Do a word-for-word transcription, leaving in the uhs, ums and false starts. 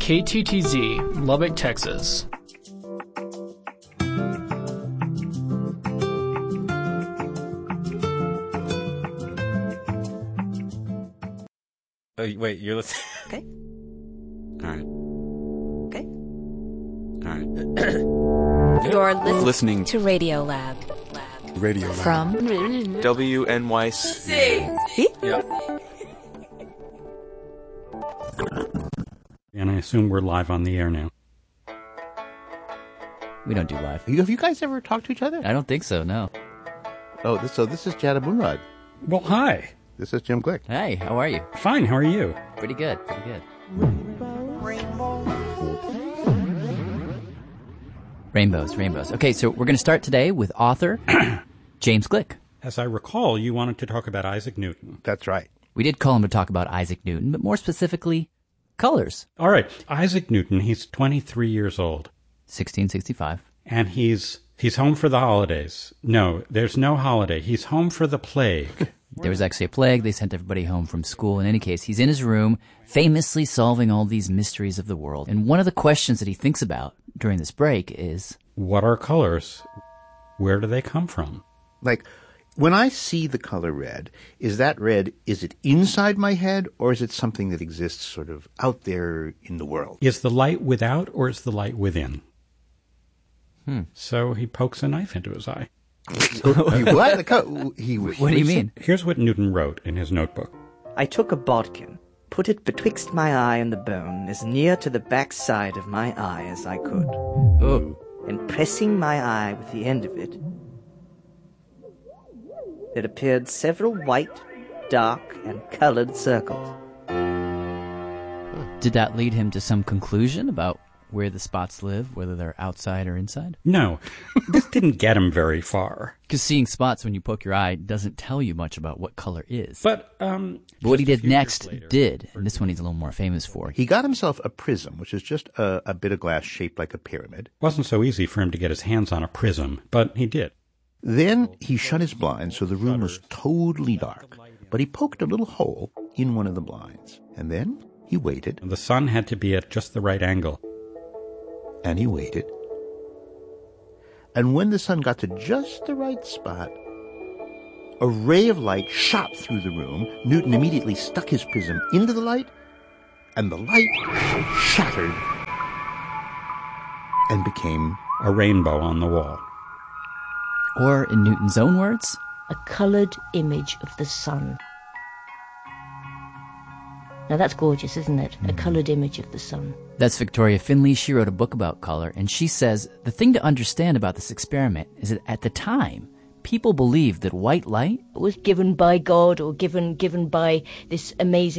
K T T Z, Lubbock, Texas. Oh, wait, you're listening? Okay. All right. Okay. All right. You're listening, Listening to Radio Lab. Radio Lab. From W N Y C. See? Yep. And I assume we're live on the air now. We don't do live. Have you guys ever talked to each other? I don't think so, no. Oh, this, so this is Jada Moonrod. Well, hi. This is Jim Glick. Hey, how are you? Fine, how are you? Pretty good, pretty good. Rainbows, rainbows. Okay, so we're going to start today with author James Glick. As I recall, you wanted to talk about Isaac Newton. That's right. We did call him to talk about Isaac Newton, but more specifically, colors. All right, Isaac Newton, he's twenty-three years old. sixteen sixty-five. And he's he's home for the holidays. No, there's no holiday. He's home for the plague. There was actually a plague. They sent everybody home from school. In any case, he's in his room, famously solving all these mysteries of the world. And one of the questions that he thinks about during this break is, what are colors? Where do they come from? Like, when I see the color red, is that red, is it inside my head, or is it something that exists sort of out there in the world? Is the light without or is the light within? Hmm. So he pokes a knife into his eye. he, what? The co- he, what do you mean? Here's what Newton wrote in his notebook. I took a bodkin, put it betwixt my eye and the bone, as near to the back side of my eye as I could, Oh. and pressing my eye with the end of it, there appeared several white, dark, and colored circles. Did that lead him to some conclusion about where the spots live, whether they're outside or inside? No, this didn't get him very far. Because seeing spots when you poke your eye doesn't tell you much about what color is. But, um... But what he just a did few next years later- did, and this one he's a little more famous for. He got himself a prism, which is just a, a bit of glass shaped like a pyramid. Wasn't so easy for him to get his hands on a prism, but he did. Then he shut his blinds so the room was totally dark, but he poked a little hole in one of the blinds. And then he waited, The sun had to be at just the right angle. and he waited. And when the sun got to just the right spot, a ray of light shot through the room. Newton immediately stuck his prism into the light, and the light shattered and became A rainbow on the wall. Or, in Newton's own words, a coloured image of the sun. Now that's gorgeous, isn't it? A coloured image of the sun. that's Victoria Finley. She wrote a book about color, and she says the thing to understand about this experiment is that at the time, people believed that white light It was given by God or given given by this amazing